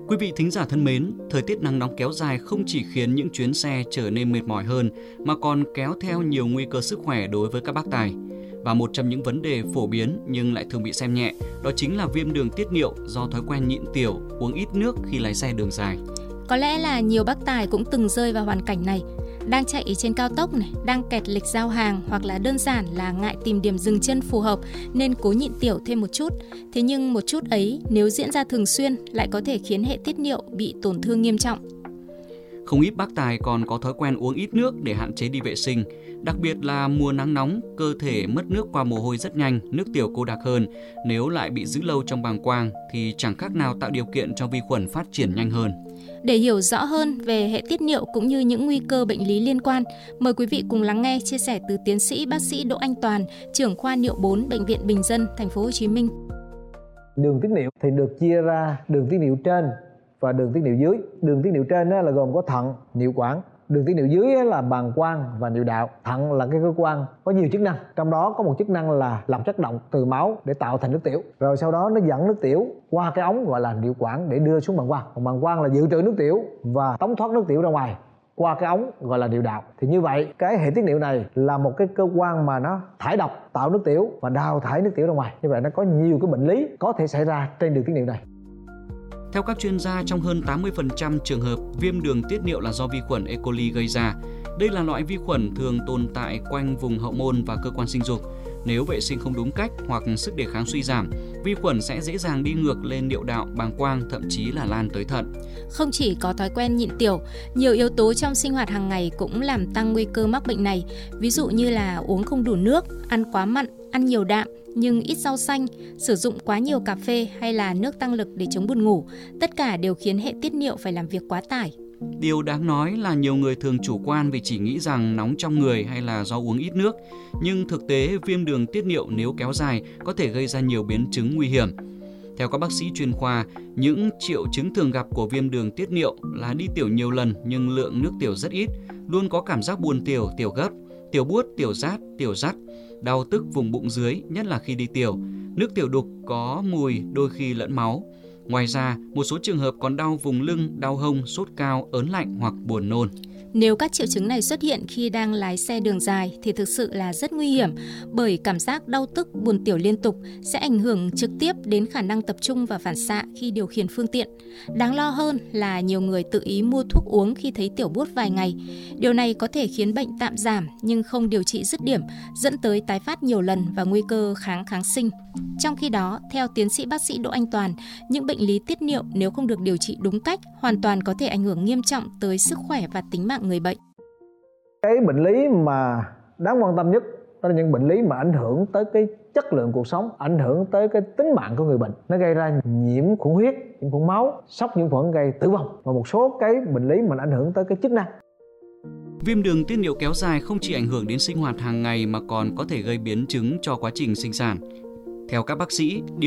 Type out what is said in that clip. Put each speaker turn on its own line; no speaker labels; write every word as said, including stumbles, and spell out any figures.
Quý vị thính giả thân mến, thời tiết nắng nóng kéo dài không chỉ khiến những chuyến xe trở nên mệt mỏi hơn mà còn kéo theo nhiều nguy cơ sức khỏe đối với các bác tài. Và một trong những vấn đề phổ biến nhưng lại thường bị xem nhẹ, đó chính là viêm đường tiết niệu do thói quen nhịn tiểu, uống ít nước khi lái xe đường dài.
Có lẽ là nhiều bác tài cũng từng rơi vào hoàn cảnh này. Đang chạy trên cao tốc này, đang kẹt lịch giao hàng hoặc là đơn giản là ngại tìm điểm dừng chân phù hợp nên cố nhịn tiểu thêm một chút. Thế nhưng một chút ấy nếu diễn ra thường xuyên lại có thể khiến hệ tiết niệu bị tổn thương nghiêm trọng.
Không ít bác tài còn có thói quen uống ít nước để hạn chế đi vệ sinh. Đặc biệt là mùa nắng nóng, cơ thể mất nước qua mồ hôi rất nhanh, nước tiểu cô đặc hơn. Nếu lại bị giữ lâu trong bàng quang thì chẳng khác nào tạo điều kiện cho vi khuẩn phát triển nhanh hơn.
Để hiểu rõ hơn về hệ tiết niệu cũng như những nguy cơ bệnh lý liên quan, mời quý vị cùng lắng nghe chia sẻ từ tiến sĩ bác sĩ Đỗ Anh Toàn, trưởng khoa niệu bốn Bệnh viện Bình Dân, Thành phố Hồ Chí Minh.
Đường tiết niệu thì được chia ra đường tiết niệu trên và đường tiết niệu dưới. Đường tiết niệu trên là gồm có thận, niệu quản. Đường tiết niệu dưới là bàng quang và niệu đạo. Thận là cái cơ quan có nhiều chức năng, trong đó có một chức năng là lọc chất độc từ máu để tạo thành nước tiểu. Rồi sau đó nó dẫn nước tiểu qua cái ống gọi là niệu quản để đưa xuống bàng quang. Còn bàng quang là dự trữ nước tiểu và tống thoát nước tiểu ra ngoài qua cái ống gọi là niệu đạo. Thì như vậy cái hệ tiết niệu này là một cái cơ quan mà nó thải độc, tạo nước tiểu và đào thải nước tiểu ra ngoài. Như vậy nó có nhiều cái bệnh lý có thể xảy ra trên đường tiết niệu này.
Theo các chuyên gia, trong hơn tám mươi phần trăm trường hợp, viêm đường tiết niệu là do vi khuẩn E. coli gây ra. Đây là loại vi khuẩn thường tồn tại quanh vùng hậu môn và cơ quan sinh dục. Nếu vệ sinh không đúng cách hoặc sức đề kháng suy giảm, vi khuẩn sẽ dễ dàng đi ngược lên niệu đạo, bàng quang, thậm chí là lan tới thận.
Không chỉ có thói quen nhịn tiểu, nhiều yếu tố trong sinh hoạt hàng ngày cũng làm tăng nguy cơ mắc bệnh này. Ví dụ như là uống không đủ nước, ăn quá mặn, ăn nhiều đạm nhưng ít rau xanh, sử dụng quá nhiều cà phê hay là nước tăng lực để chống buồn ngủ, tất cả đều khiến hệ tiết niệu phải làm việc quá tải.
Điều đáng nói là nhiều người thường chủ quan vì chỉ nghĩ rằng nóng trong người hay là do uống ít nước, nhưng thực tế viêm đường tiết niệu nếu kéo dài có thể gây ra nhiều biến chứng nguy hiểm. Theo các bác sĩ chuyên khoa, những triệu chứng thường gặp của viêm đường tiết niệu là đi tiểu nhiều lần nhưng lượng nước tiểu rất ít, luôn có cảm giác buồn tiểu, tiểu gấp, tiểu buốt, tiểu rát, tiểu rắt, đau tức vùng bụng dưới, nhất là khi đi tiểu, nước tiểu đục có mùi, đôi khi lẫn máu. Ngoài ra, một số trường hợp còn đau vùng lưng, đau hông, sốt cao, ớn lạnh hoặc buồn nôn.
Nếu các triệu chứng này xuất hiện khi đang lái xe đường dài thì thực sự là rất nguy hiểm, bởi cảm giác đau tức, buồn tiểu liên tục sẽ ảnh hưởng trực tiếp đến khả năng tập trung và phản xạ khi điều khiển phương tiện. Đáng lo hơn là nhiều người tự ý mua thuốc uống khi thấy tiểu buốt vài ngày. Điều này có thể khiến bệnh tạm giảm nhưng không điều trị dứt điểm, dẫn tới tái phát nhiều lần và nguy cơ kháng kháng sinh. Trong khi đó, theo tiến sĩ bác sĩ Đỗ Anh Toàn, những bệnh lý tiết niệu nếu không được điều trị đúng cách hoàn toàn có thể ảnh hưởng nghiêm trọng tới sức khỏe và tính mạng người bệnh.
Cái bệnh lý mà đáng quan tâm nhất đó là những bệnh lý mà ảnh hưởng tới cái chất lượng cuộc sống, ảnh hưởng tới cái tính mạng của người bệnh. Nó gây ra nhiễm khuẩn huyết, nhiễm khuẩn máu, sốc nhiễm khuẩn gây tử vong và một số cái bệnh lý mà ảnh hưởng tới cái chức năng.
Viêm đường tiết niệu kéo dài không chỉ ảnh hưởng đến sinh hoạt hàng ngày mà còn có thể gây biến chứng cho quá trình sinh sản. Theo các bác sĩ,